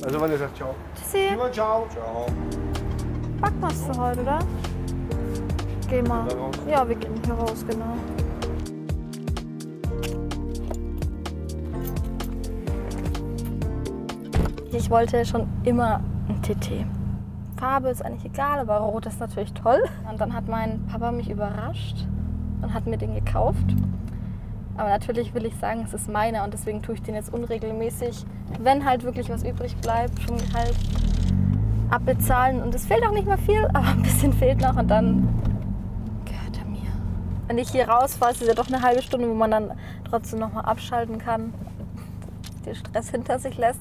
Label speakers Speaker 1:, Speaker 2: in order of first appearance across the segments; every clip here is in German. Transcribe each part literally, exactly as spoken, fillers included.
Speaker 1: Also wenn ihr sagt ciao.
Speaker 2: Tschüssi.
Speaker 1: Simon, ciao. Ciao.
Speaker 2: Backen wir für heute, oder? Geh mal. Ja, wir gehen hier raus, genau. Ich wollte schon immer ein T T. Farbe ist eigentlich egal, aber rot ist natürlich toll. Und dann hat mein Papa mich überrascht und hat mir den gekauft. Aber natürlich will ich sagen, es ist meiner und deswegen tue ich den jetzt unregelmäßig, wenn halt wirklich was übrig bleibt, schon halt abbezahlen. Und es fehlt auch nicht mehr viel, aber ein bisschen fehlt noch und dann gehört er mir. Wenn ich hier rausfahre, ist es ja doch eine halbe Stunde, wo man dann trotzdem noch mal abschalten kann, den Stress hinter sich lässt.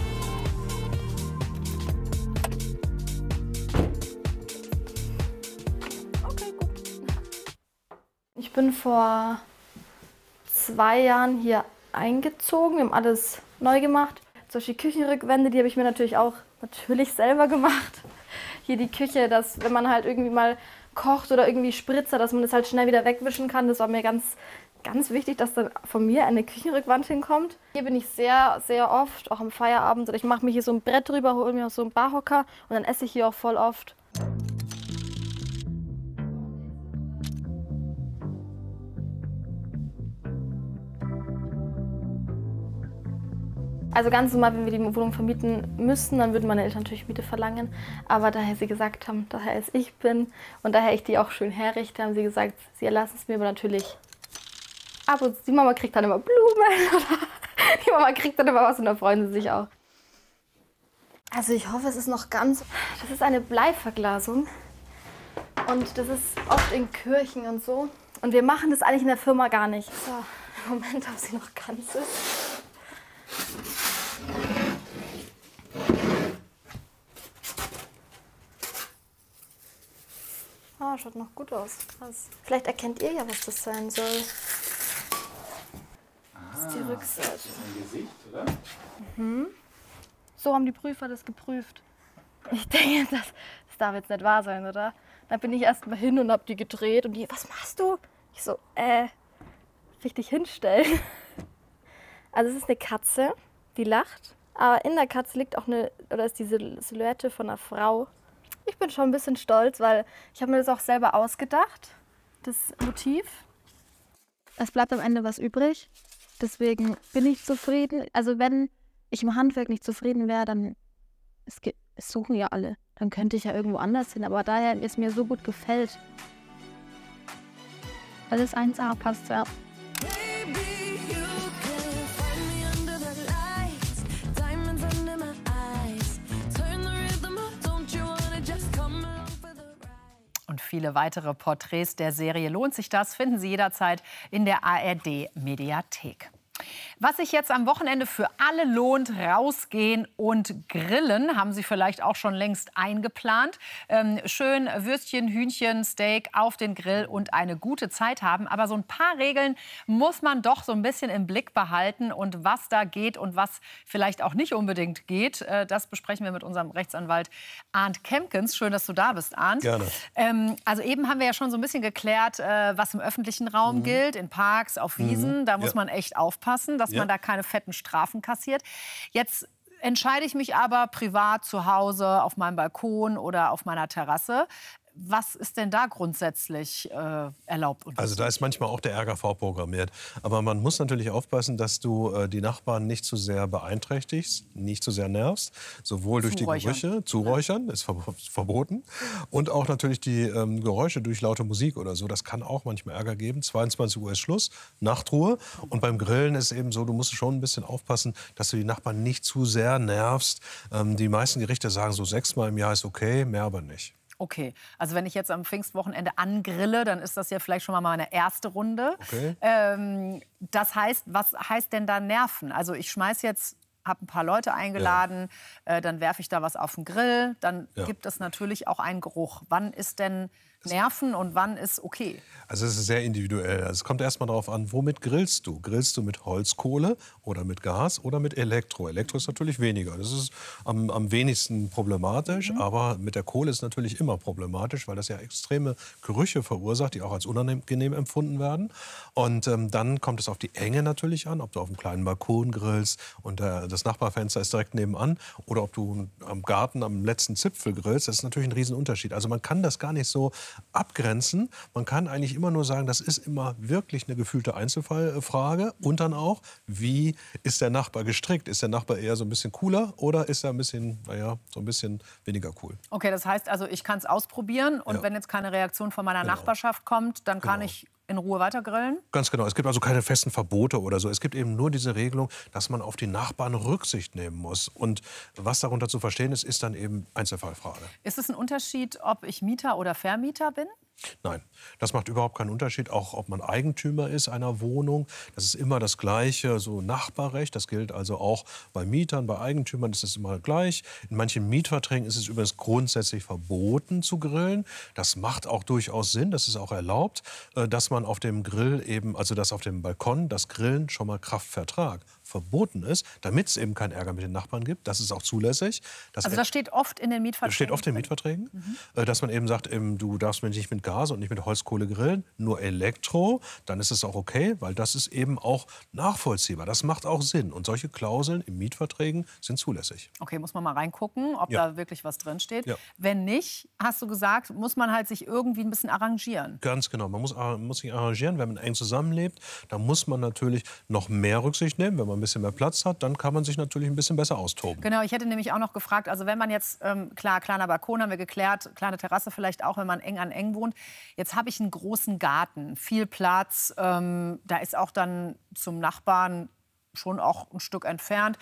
Speaker 2: Okay, gut. Ich bin vor zwei Jahren hier eingezogen. Wir haben alles neu gemacht. Solche Küchenrückwände, die habe ich mir natürlich auch natürlich selber gemacht. Hier die Küche, dass wenn man halt irgendwie mal kocht oder irgendwie spritzt, dass man das halt schnell wieder wegwischen kann. Das war mir ganz, ganz wichtig, dass da von mir eine Küchenrückwand hinkommt. Hier bin ich sehr, sehr oft, auch am Feierabend. Oder ich mache mir hier so ein Brett drüber, hole mir auch so einen Barhocker und dann esse ich hier auch voll oft. Also ganz normal, wenn wir die Wohnung vermieten müssten, dann würden meine Eltern natürlich Miete verlangen. Aber daher sie gesagt haben, daher es ich bin und daher ich die auch schön herrichte, haben sie gesagt, sie erlassen es mir aber natürlich ab und zu. Die Mama kriegt dann immer Blumen oder die Mama kriegt dann immer was und da freuen sie sich auch. Also ich hoffe, es ist noch ganz... Das ist eine Bleiverglasung und das ist oft in Kirchen und so. Und wir machen das eigentlich in der Firma gar nicht. So, im Moment, ob sie noch ganz ist. Ah, schaut noch gut aus. Krass. Vielleicht erkennt ihr ja, was das sein soll. Das ist die Rückseite.
Speaker 3: Das ist ein Gesicht, oder?
Speaker 2: Mhm. So haben die Prüfer das geprüft. Ich denke, das, das darf jetzt nicht wahr sein, oder? Dann bin ich erst mal hin und hab die gedreht und die, was machst du? Ich so, äh, richtig hinstellen. Also es ist eine Katze, die lacht. Aber in der Katze liegt auch eine, oder ist diese Silhouette von einer Frau. Ich bin schon ein bisschen stolz, weil ich habe mir das auch selber ausgedacht, das Motiv. Es bleibt am Ende was übrig, deswegen bin ich zufrieden. Also wenn ich im Handwerk nicht zufrieden wäre, dann, es, es suchen ja alle, dann könnte ich ja irgendwo anders hin. Aber daher es mir so gut gefällt. Alles eins A passt, ja.
Speaker 4: Und viele weitere Porträts der Serie Lohnt sich das finden Sie jederzeit in der A R D-Mediathek. Was sich jetzt am Wochenende für alle lohnt, rausgehen und grillen, haben Sie vielleicht auch schon längst eingeplant. Ähm, schön Würstchen, Hühnchen, Steak auf den Grill und eine gute Zeit haben. Aber so ein paar Regeln muss man doch so ein bisschen im Blick behalten. Und was da geht und was vielleicht auch nicht unbedingt geht, äh, das besprechen wir mit unserem Rechtsanwalt Arndt Kempkens. Schön, dass du da bist, Arndt.
Speaker 5: Gerne.
Speaker 4: Ähm, also eben haben wir ja schon so ein bisschen geklärt, äh, was im öffentlichen Raum mhm. gilt, in Parks, auf Wiesen. Mhm. Da muss ja. man echt aufpassen, dass ja. man da keine fetten Strafen kassiert. Jetzt entscheide ich mich aber privat zu Hause auf meinem Balkon oder auf meiner Terrasse. Was ist denn da grundsätzlich äh, erlaubt? Und
Speaker 5: also da ist manchmal auch der Ärger vorprogrammiert. Aber man muss natürlich aufpassen, dass du äh, die Nachbarn nicht zu sehr beeinträchtigst, nicht zu sehr nervst. Sowohl durch die Gerüche, zuräuchern, ist ver verboten. Und auch natürlich die ähm, Geräusche durch laute Musik oder so. Das kann auch manchmal Ärger geben. zweiundzwanzig Uhr ist Schluss, Nachtruhe. Und beim Grillen ist eben so, du musst schon ein bisschen aufpassen, dass du die Nachbarn nicht zu sehr nervst. Ähm, die meisten Gerichte sagen so sechsmal im Jahr ist okay, mehr aber nicht.
Speaker 4: Okay, also wenn ich jetzt am Pfingstwochenende angrille, dann ist das ja vielleicht schon mal meine erste Runde.
Speaker 5: Okay.
Speaker 4: Ähm, das heißt, was heißt denn da nerven? Also ich schmeiß jetzt, habe ein paar Leute eingeladen, ja. äh, dann werfe ich da was auf den Grill, dann ja. gibt es natürlich auch einen Geruch. Wann ist denn nerven und wann ist okay?
Speaker 5: Also es ist sehr individuell. Also es kommt erstmal darauf an, womit grillst du? Grillst du mit Holzkohle oder mit Gas oder mit Elektro? Elektro ist natürlich weniger. Das ist am, am wenigsten problematisch, mhm. aber mit der Kohle ist natürlich immer problematisch, weil das ja extreme Gerüche verursacht, die auch als unangenehm empfunden werden. Und ähm, dann kommt es auf die Enge natürlich an, ob du auf einem kleinen Balkon grillst und äh, das Nachbarfenster ist direkt nebenan oder ob du am Garten am letzten Zipfel grillst. Das ist natürlich ein Riesenunterschied. Also man kann das gar nicht so abgrenzen. Man kann eigentlich immer nur sagen, das ist immer wirklich eine gefühlte Einzelfallfrage. Und dann auch, wie ist der Nachbar gestrickt? Ist der Nachbar eher so ein bisschen cooler oder ist er ein bisschen, naja, so ein bisschen weniger cool?
Speaker 4: Okay, das heißt also, ich kann es ausprobieren und ja. wenn jetzt keine Reaktion von meiner genau. Nachbarschaft kommt, dann kann genau. ich in Ruhe weiter grillen?
Speaker 5: Ganz genau. Es gibt also keine festen Verbote oder so. Es gibt eben nur diese Regelung, dass man auf die Nachbarn Rücksicht nehmen muss. Und was darunter zu verstehen ist, ist dann eben Einzelfallfrage.
Speaker 4: Ist es ein Unterschied, ob ich Mieter oder Vermieter bin?
Speaker 5: Nein, das macht überhaupt keinen Unterschied, auch ob man Eigentümer ist einer Wohnung. Das ist immer das gleiche so Nachbarrecht. Das gilt also auch bei Mietern, bei Eigentümern ist es immer gleich. In manchen Mietverträgen ist es übrigens grundsätzlich verboten zu grillen. Das macht auch durchaus Sinn, das ist auch erlaubt, dass man auf dem Grill eben, also dass auf dem Balkon das Grillen schon mal Kraftvertrag verboten ist, damit es eben keinen Ärger mit den Nachbarn gibt. Das ist auch zulässig. Das
Speaker 4: also das steht oft in den Mietverträgen?
Speaker 5: Das steht oft in den Mietverträgen, mhm. dass man eben sagt, eben, du darfst mir nicht mit Gas und nicht mit Holzkohle grillen, nur Elektro, dann ist es auch okay, weil das ist eben auch nachvollziehbar. Das macht auch Sinn. Und solche Klauseln in Mietverträgen sind zulässig.
Speaker 4: Okay, muss man mal reingucken, ob
Speaker 5: ja.
Speaker 4: da wirklich was drinsteht.
Speaker 5: Ja.
Speaker 4: Wenn nicht, hast du gesagt, muss man halt sich irgendwie ein bisschen arrangieren.
Speaker 5: Ganz genau. Man muss, muss sich arrangieren. Wenn man eng zusammenlebt, dann muss man natürlich noch mehr Rücksicht nehmen. Wenn man ein bisschen mehr Platz hat, dann kann man sich natürlich ein bisschen besser austoben.
Speaker 4: Genau, ich hätte nämlich auch noch gefragt, also wenn man jetzt, ähm, klar, kleiner Balkon haben wir geklärt, kleine Terrasse vielleicht auch, wenn man eng an eng wohnt. Jetzt habe ich einen großen Garten, viel Platz, ähm, da ist auch dann zum Nachbarn schon auch ein Stück entfernt.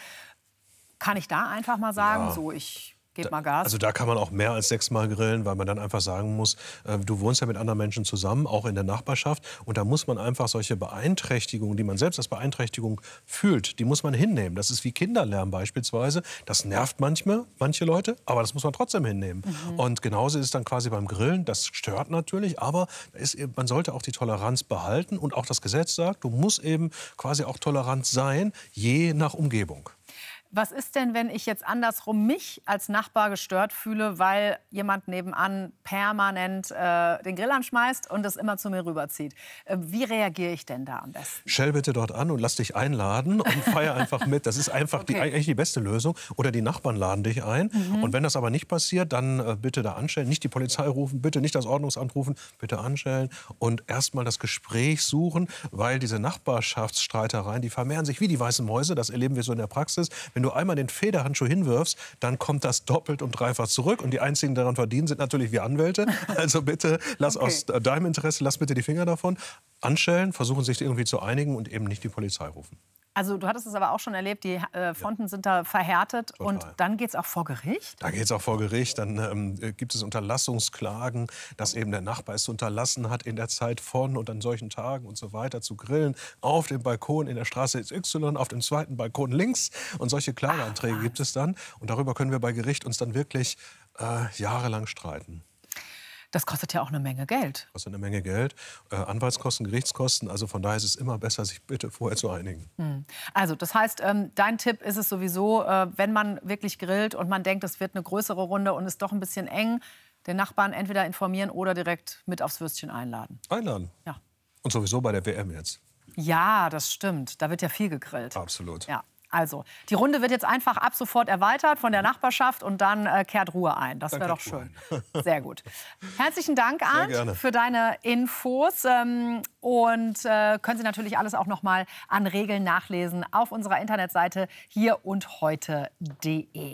Speaker 4: Kann ich da einfach mal sagen, ja. so ich... Gebt mal Gas.
Speaker 5: Also da kann man auch mehr als sechsmal grillen, weil man dann einfach sagen muss, äh, du wohnst ja mit anderen Menschen zusammen, auch in der Nachbarschaft. Und da muss man einfach solche Beeinträchtigungen, die man selbst als Beeinträchtigung fühlt, die muss man hinnehmen. Das ist wie Kinderlärm beispielsweise. Das nervt manchmal, manche Leute, aber das muss man trotzdem hinnehmen. Mhm. Und genauso ist es dann quasi beim Grillen. Das stört natürlich, aber ist, man sollte auch die Toleranz behalten. Und auch das Gesetz sagt, du musst eben quasi auch tolerant sein, je nach Umgebung.
Speaker 4: Was ist denn, wenn ich jetzt andersrum mich als Nachbar gestört fühle, weil jemand nebenan permanent äh, den Grill anschmeißt und es immer zu mir rüberzieht? Äh, wie reagiere ich denn da am besten?
Speaker 5: Schell bitte dort an und lass dich einladen und feier einfach mit. Das ist einfach okay. die, eigentlich die beste Lösung. Oder die Nachbarn laden dich ein. Mhm. Und wenn das aber nicht passiert, dann äh, bitte da anstellen. Nicht die Polizei rufen, bitte nicht das Ordnungsamt rufen, bitte anstellen. Und erst mal das Gespräch suchen, weil diese Nachbarschaftsstreitereien, die vermehren sich wie die weißen Mäuse. Das erleben wir so in der Praxis. Wenn du einmal den Federhandschuh hinwirfst, dann kommt das doppelt und dreifach zurück. Und die einzigen, die daran verdienen, sind natürlich wir Anwälte. Also bitte, lass okay. aus deinem Interesse, lass bitte die Finger davon. Anstellen, versuchen sich irgendwie zu einigen und eben nicht die Polizei rufen.
Speaker 4: Also du hattest es aber auch schon erlebt, die äh, Fronten ja. sind da verhärtet. Total. Und dann geht es auch vor Gericht?
Speaker 5: Da geht es auch vor Gericht. Dann ähm, gibt es Unterlassungsklagen, dass eben der Nachbar es unterlassen hat, in der Zeit von und an solchen Tagen und so weiter zu grillen. Auf dem Balkon in der Straße X Y, auf dem zweiten Balkon links. Und solche Klageanträge Ach, gibt es dann. Und darüber können wir bei Gericht uns dann wirklich äh, jahrelang streiten.
Speaker 4: Das kostet ja auch eine Menge Geld.
Speaker 5: Kostet eine Menge Geld. Äh, Anwaltskosten, Gerichtskosten. Also von daher ist es immer besser, sich bitte vorher zu einigen.
Speaker 4: Hm. Also das heißt, ähm, dein Tipp ist es sowieso, äh, wenn man wirklich grillt und man denkt, es wird eine größere Runde und ist doch ein bisschen eng, den Nachbarn entweder informieren oder direkt mit aufs Würstchen einladen.
Speaker 5: Einladen?
Speaker 4: Ja.
Speaker 5: Und sowieso bei der W M jetzt.
Speaker 4: Ja, das stimmt. Da wird ja viel gegrillt.
Speaker 5: Absolut.
Speaker 4: Ja. Also, die Runde wird jetzt einfach ab sofort erweitert von der Nachbarschaft und dann äh, kehrt Ruhe ein. Das wäre doch schön. Sehr gut. Herzlichen Dank, Arndt, für deine Infos. Ähm, und äh, können Sie natürlich alles auch noch mal an Regeln nachlesen auf unserer Internetseite hier und heute punkt de.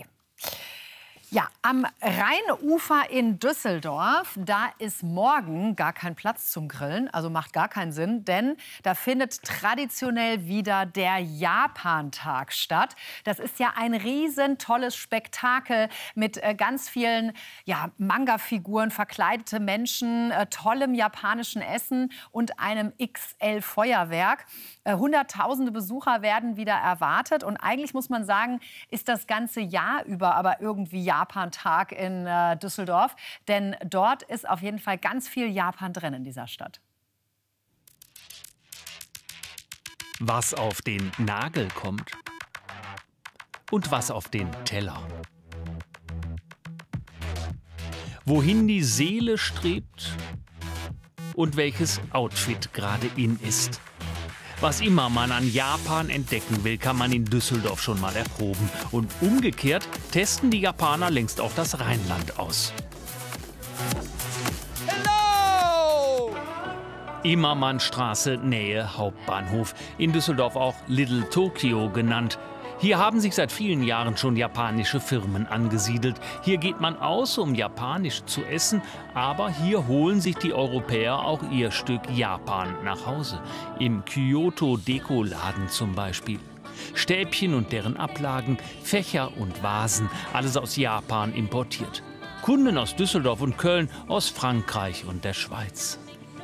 Speaker 4: Ja, am Rheinufer in Düsseldorf, da ist morgen gar kein Platz zum Grillen, also macht gar keinen Sinn, denn da findet traditionell wieder der Japantag statt. Das ist ja ein riesen tolles Spektakel mit äh, ganz vielen ja, Manga-Figuren, verkleidete Menschen, äh, tollem japanischen Essen und einem X L-Feuerwerk. Äh, Hunderttausende Besucher werden wieder erwartet und eigentlich muss man sagen, ist das ganze Jahr über aber irgendwie Japan Japan-Tag in äh, Düsseldorf. Denn dort ist auf jeden Fall ganz viel Japan drin in dieser Stadt.
Speaker 1: Was auf den Nagel kommt und was auf den Teller. Wohin die Seele strebt und welches Outfit gerade in ist. Was immer man an Japan entdecken will, kann man in Düsseldorf schon mal erproben. Und umgekehrt testen die Japaner längst auch das Rheinland aus. Hello! Immermannstraße, Nähe Hauptbahnhof. In Düsseldorf auch Little Tokyo genannt. Hier haben sich seit vielen Jahren schon japanische Firmen angesiedelt. Hier geht man aus, um japanisch zu essen, aber hier holen sich die Europäer auch ihr Stück Japan nach Hause. Im Kyoto-Deko-Laden zum Beispiel. Stäbchen und deren Ablagen, Fächer und Vasen, alles aus Japan importiert. Kunden aus Düsseldorf und Köln, aus Frankreich und der Schweiz.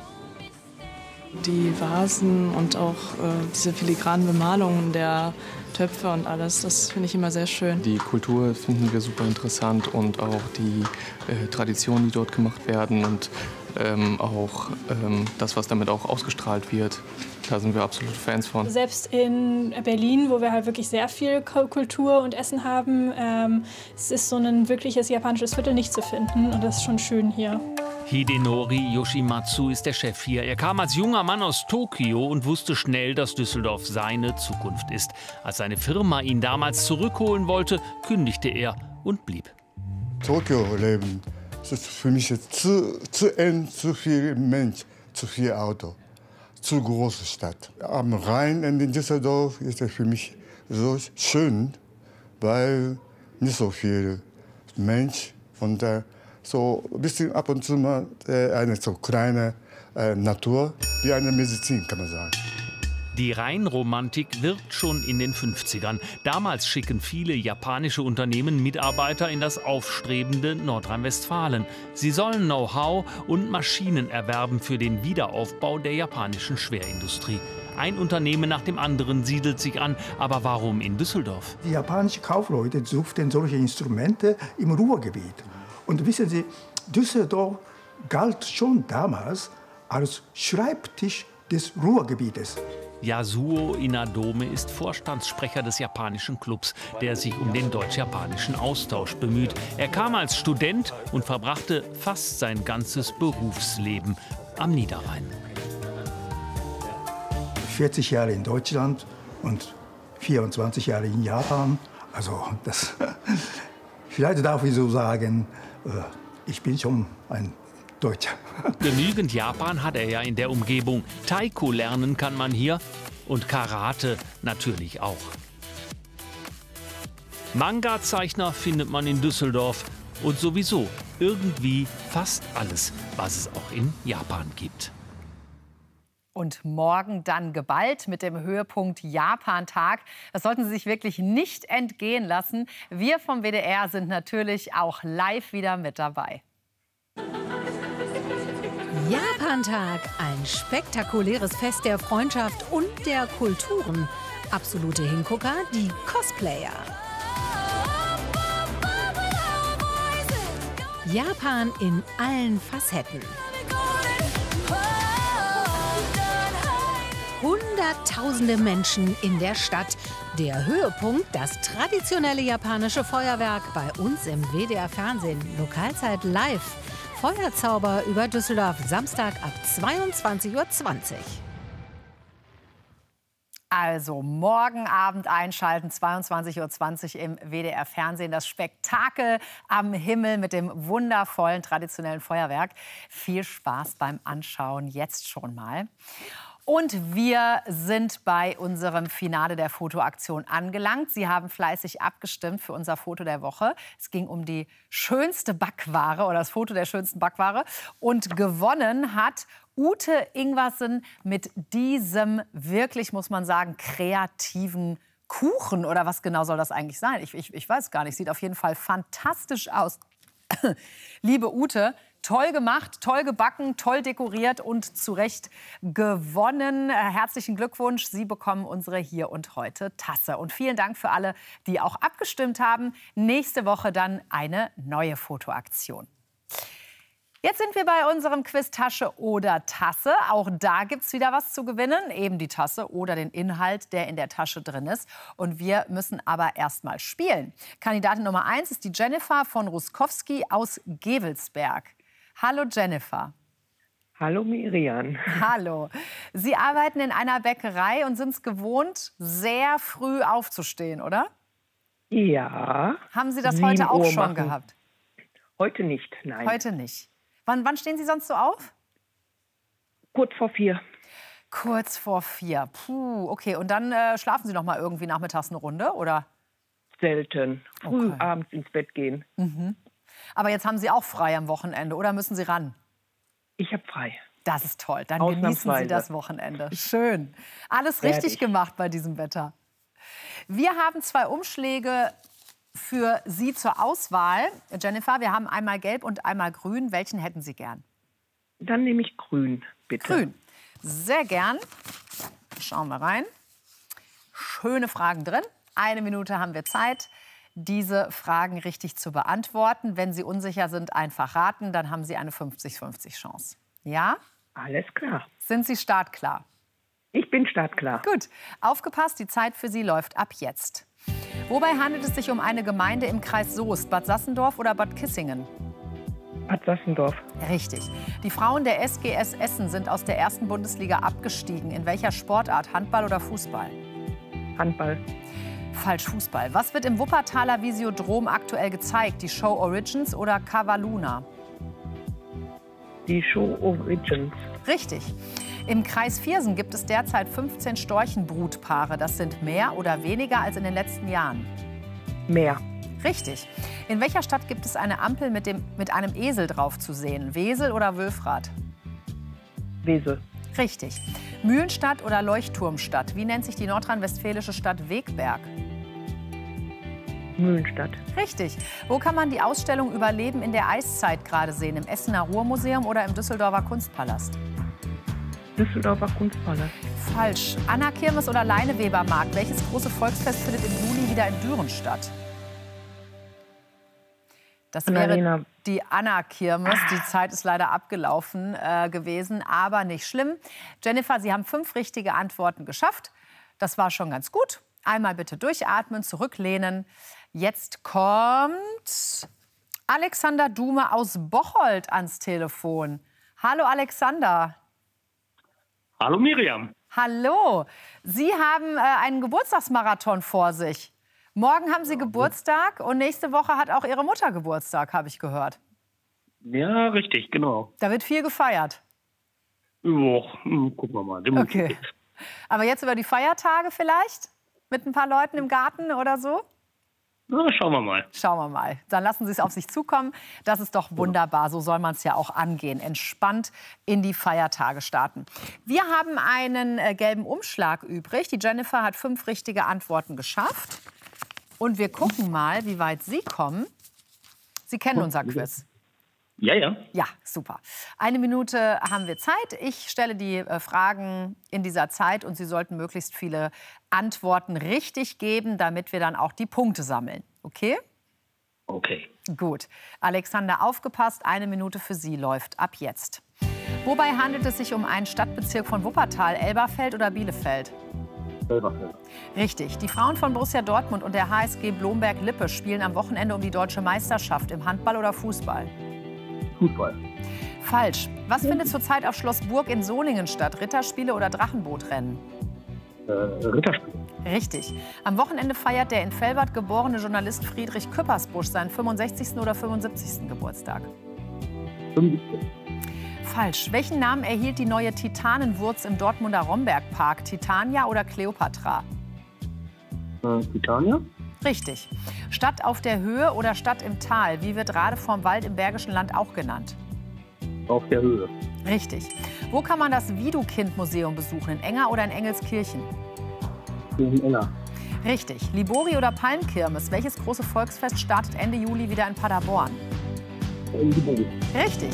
Speaker 3: Die Vasen und auch äh, diese filigranen Bemalungen der Töpfe und alles, das finde ich immer sehr schön.
Speaker 6: Die Kultur finden wir super interessant und auch die äh, Traditionen, die dort gemacht werden und ähm, auch ähm, das, was damit auch ausgestrahlt wird. Da sind wir absolute Fans von.
Speaker 7: Selbst in Berlin, wo wir halt wirklich sehr viel Kultur und Essen haben, ähm, es ist so ein wirkliches japanisches Viertel nicht zu finden und das ist schon schön hier.
Speaker 1: Hidenori Yoshimatsu ist der Chef hier. Er kam als junger Mann aus Tokio und wusste schnell, dass Düsseldorf seine Zukunft ist. Als seine Firma ihn damals zurückholen wollte, kündigte er und blieb.
Speaker 8: Tokio leben, das ist für mich zu, zu eng, zu viel Mensch, zu viel Auto, zu große Stadt. Am Rhein in Düsseldorf ist es für mich so schön, weil nicht so viel Mensch von der so ein bisschen ab und zu mal äh, eine so kleine äh, Natur, wie eine Medizin, kann man sagen.
Speaker 1: Die Rheinromantik wirkt schon in den fünfzigern. Damals schicken viele japanische Unternehmen Mitarbeiter in das aufstrebende Nordrhein-Westfalen. Sie sollen Know-how und Maschinen erwerben für den Wiederaufbau der japanischen Schwerindustrie. Ein Unternehmen nach dem anderen siedelt sich an. Aber warum in Düsseldorf?
Speaker 9: Die japanischen Kaufleute suchten solche Instrumente im Ruhrgebiet. Und wissen Sie, Düsseldorf galt schon damals als Schreibtisch des Ruhrgebietes.
Speaker 1: Yasuo Inadome ist Vorstandssprecher des japanischen Clubs, der sich um den deutsch-japanischen Austausch bemüht. Er kam als Student und verbrachte fast sein ganzes Berufsleben am Niederrhein.
Speaker 9: vierzig Jahre in Deutschland und vierundzwanzig Jahre in Japan. Also das, vielleicht darf ich so sagen, ich bin schon ein Deutscher.
Speaker 1: Genügend Japan hat er ja in der Umgebung. Taiko lernen kann man hier und Karate natürlich auch. Manga-Zeichner findet man in Düsseldorf und sowieso irgendwie fast alles, was es auch in Japan gibt.
Speaker 4: Und morgen dann geballt mit dem Höhepunkt Japan-Tag. Das sollten Sie sich wirklich nicht entgehen lassen. Wir vom W D R sind natürlich auch live wieder mit dabei.
Speaker 10: Japan-Tag, ein spektakuläres Fest der Freundschaft und der Kulturen. Absolute Hingucker, die Cosplayer. Japan in allen Facetten. Hunderttausende Menschen in der Stadt. Der Höhepunkt, das traditionelle japanische Feuerwerk bei uns im W D R-Fernsehen. Lokalzeit live. Feuerzauber über Düsseldorf, Samstag ab zweiundzwanzig Uhr zwanzig.
Speaker 4: Also morgen Abend einschalten, zweiundzwanzig Uhr zwanzig im W D R-Fernsehen. Das Spektakel am Himmel mit dem wundervollen traditionellen Feuerwerk. Viel Spaß beim Anschauen jetzt schon mal. Und wir sind bei unserem Finale der Fotoaktion angelangt. Sie haben fleißig abgestimmt für unser Foto der Woche. Es ging um die schönste Backware oder das Foto der schönsten Backware. Und gewonnen hat Ute Ingwersen mit diesem wirklich, muss man sagen, kreativen Kuchen. Oder was genau soll das eigentlich sein? Ich, ich, ich weiß gar nicht. Sieht auf jeden Fall fantastisch aus. Liebe Ute, Toll gemacht, toll gebacken, toll dekoriert und zu Recht gewonnen. Herzlichen Glückwunsch, Sie bekommen unsere Hier und Heute Tasse. Und vielen Dank für alle, die auch abgestimmt haben. Nächste Woche dann eine neue Fotoaktion. Jetzt sind wir bei unserem Quiz Tasche oder Tasse. Auch da gibt es wieder was zu gewinnen, eben die Tasse oder den Inhalt, der in der Tasche drin ist. Und wir müssen aber erst mal spielen. Kandidatin Nummer eins ist die Jennifer von Ruskowski aus Gevelsberg. Hallo Jennifer.
Speaker 11: Hallo Miriam.
Speaker 4: Hallo. Sie arbeiten in einer Bäckerei und sind es gewohnt, sehr früh aufzustehen, oder?
Speaker 11: Ja.
Speaker 4: Haben Sie das heute auch schon machen. gehabt?
Speaker 11: Heute nicht, nein.
Speaker 4: Heute nicht. Wann, wann stehen Sie sonst so auf?
Speaker 11: Kurz vor vier.
Speaker 4: Kurz vor vier. Puh, okay. Und dann äh, schlafen Sie noch mal irgendwie nachmittags eine Runde, oder?
Speaker 11: Selten. Früh
Speaker 4: okay.
Speaker 11: abends ins Bett gehen.
Speaker 4: Mhm. Aber jetzt haben Sie auch frei am Wochenende, oder müssen Sie ran?
Speaker 11: Ich habe frei.
Speaker 4: Das ist toll. Dann genießen Sie das Wochenende. Schön. Alles richtig gemacht bei diesem Wetter. Wir haben zwei Umschläge für Sie zur Auswahl. Jennifer, wir haben einmal gelb und einmal grün. Welchen hätten Sie gern?
Speaker 11: Dann nehme ich grün, bitte.
Speaker 4: Grün. Sehr gern. Schauen wir rein. Schöne Fragen drin. Eine Minute haben wir Zeit, diese Fragen richtig zu beantworten. Wenn Sie unsicher sind, einfach raten. Dann haben Sie eine fünfzig fünfzig Chance. Ja?
Speaker 11: Alles klar.
Speaker 4: Sind Sie startklar?
Speaker 11: Ich bin startklar.
Speaker 4: Gut. Aufgepasst, die Zeit für Sie läuft ab jetzt. Wobei handelt es sich um eine Gemeinde im Kreis Soest, Bad Sassendorf oder Bad Kissingen?
Speaker 11: Bad Sassendorf.
Speaker 4: Richtig. Die Frauen der S G S Essen sind aus der ersten Bundesliga abgestiegen. In welcher Sportart? Handball oder Fußball?
Speaker 11: Handball.
Speaker 4: Falsch, Fußball. Was wird im Wuppertaler Visiodrom aktuell gezeigt? Die Show Origins oder Cavaluna?
Speaker 11: Die Show Origins.
Speaker 4: Richtig. Im Kreis Viersen gibt es derzeit fünfzehn Storchenbrutpaare. Das sind mehr oder weniger als in den letzten Jahren?
Speaker 11: Mehr.
Speaker 4: Richtig. In welcher Stadt gibt es eine Ampel mit, dem, mit einem Esel drauf zu sehen? Wesel oder Wülfrath?
Speaker 11: Wesel.
Speaker 4: Richtig. Mühlenstadt oder Leuchtturmstadt? Wie nennt sich die nordrhein-westfälische Stadt Wegberg?
Speaker 11: Mühlenstadt.
Speaker 4: Richtig. Wo kann man die Ausstellung Überleben in der Eiszeit gerade sehen? Im Essener Ruhrmuseum oder im Düsseldorfer Kunstpalast?
Speaker 11: Düsseldorfer Kunstpalast.
Speaker 4: Falsch. Anna-Kirmes oder Leinewebermarkt? Welches große Volksfest findet im Juli wieder in Düren statt? Das wäre
Speaker 11: Annalena.
Speaker 4: die Anna-Kirmes. Die Zeit ist leider abgelaufen äh, gewesen, aber nicht schlimm. Jennifer, Sie haben fünf richtige Antworten geschafft. Das war schon ganz gut. Einmal bitte durchatmen, zurücklehnen. Jetzt kommt Alexander Dume aus Bocholt ans Telefon. Hallo Alexander.
Speaker 12: Hallo Miriam.
Speaker 4: Hallo. Sie haben äh, einen Geburtstagsmarathon vor sich. Morgen haben Sie Geburtstag und nächste Woche hat auch Ihre Mutter Geburtstag, habe ich gehört.
Speaker 12: Ja, richtig, genau.
Speaker 4: Da wird viel gefeiert.
Speaker 12: Ja, gucken wir mal.
Speaker 4: Okay. Aber jetzt über die Feiertage vielleicht? Mit ein paar Leuten im Garten oder so?
Speaker 12: Na, schauen wir mal.
Speaker 4: Schauen wir mal. Dann lassen Sie es auf sich zukommen. Das ist doch wunderbar. So soll man es ja auch angehen. Entspannt in die Feiertage starten. Wir haben einen äh, gelben Umschlag übrig. Die Jennifer hat fünf richtige Antworten geschafft. Und wir gucken mal, wie weit Sie kommen. Sie kennen unser Quiz.
Speaker 12: Ja, ja.
Speaker 4: Ja, super. Eine Minute haben wir Zeit. Ich stelle die äh, Fragen in dieser Zeit und Sie sollten möglichst viele Antworten richtig geben, damit wir dann auch die Punkte sammeln. Okay?
Speaker 12: Okay.
Speaker 4: Gut. Alexander, aufgepasst. Eine Minute für Sie läuft ab jetzt. Wobei handelt es sich um einen Stadtbezirk von Wuppertal, Elberfeld oder Bielefeld?
Speaker 12: Elberfeld.
Speaker 4: Richtig. Die Frauen von Borussia Dortmund und der H S G Blomberg-Lippe spielen am Wochenende um die deutsche Meisterschaft im Handball oder Fußball?
Speaker 12: Fußball.
Speaker 4: Falsch. Was findet zurzeit auf Schloss Burg in Solingen statt? Ritterspiele oder Drachenbootrennen?
Speaker 12: Äh, Ritterspiele.
Speaker 4: Richtig. Am Wochenende feiert der in Velbert geborene Journalist Friedrich Küppersbusch seinen fünfundsechzigsten oder fünfundsiebzigsten Geburtstag?
Speaker 12: fünfundsiebzig.
Speaker 4: Falsch. Welchen Namen erhielt die neue Titanenwurz im Dortmunder Rombergpark? Titania oder Kleopatra?
Speaker 12: Äh, Titania.
Speaker 4: Richtig. Stadt auf der Höhe oder Stadt im Tal? Wie wird Rade vorm Wald im Bergischen Land auch genannt?
Speaker 12: Auf der Höhe.
Speaker 4: Richtig. Wo kann man das Widukind-Museum besuchen? In Enger oder in Engelskirchen?
Speaker 12: In Enger.
Speaker 4: Richtig. Libori oder Palmkirmes? Welches große Volksfest startet Ende Juli wieder in Paderborn?
Speaker 12: ein Gebot.
Speaker 4: Richtig.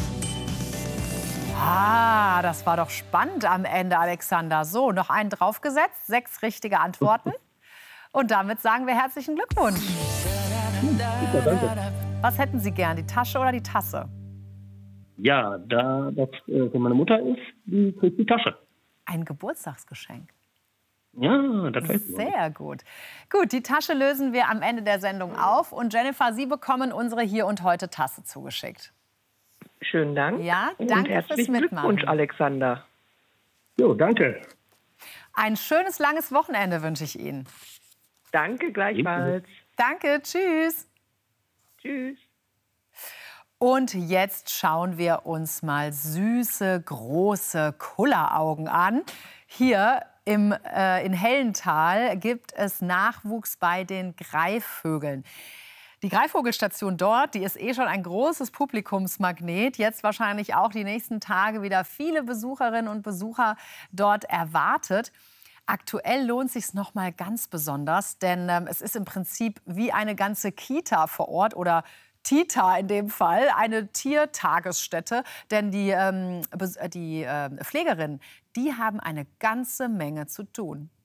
Speaker 4: Ah, das war doch spannend am Ende, Alexander. So, noch einen draufgesetzt, sechs richtige Antworten. Und damit sagen wir herzlichen Glückwunsch.
Speaker 12: Super, danke.
Speaker 4: Was hätten Sie gern, die Tasche oder die Tasse?
Speaker 12: Ja, da das äh, für meine Mutter ist, die kriegt die Tasche.
Speaker 4: Ein Geburtstagsgeschenk.
Speaker 12: Ja, das weiß ich.
Speaker 4: Sehr gut. Gut, die Tasche lösen wir am Ende der Sendung auf. Und Jennifer, Sie bekommen unsere Hier und Heute Tasse zugeschickt.
Speaker 11: Schönen Dank.
Speaker 4: Ja,
Speaker 11: und
Speaker 4: danke fürs
Speaker 11: herzlichen
Speaker 4: Mitmachen.
Speaker 11: Glückwunsch, Alexander.
Speaker 12: Jo, danke.
Speaker 4: Ein schönes, langes Wochenende wünsche ich Ihnen.
Speaker 11: Danke, gleichfalls.
Speaker 4: Danke, tschüss.
Speaker 11: Tschüss.
Speaker 4: Und jetzt schauen wir uns mal süße, große Kulleraugen an. Hier im, äh, in Hellental gibt es Nachwuchs bei den Greifvögeln. Die Greifvogelstation dort, die ist eh schon ein großes Publikumsmagnet. Jetzt wahrscheinlich auch die nächsten Tage wieder viele Besucherinnen und Besucher dort erwartet. Aktuell lohnt es sich noch mal ganz besonders, denn ähm, es ist im Prinzip wie eine ganze Kita vor Ort oder Tita in dem Fall, eine Tiertagesstätte. Denn die, ähm, die äh, Pflegerinnen, die haben eine ganze Menge zu tun.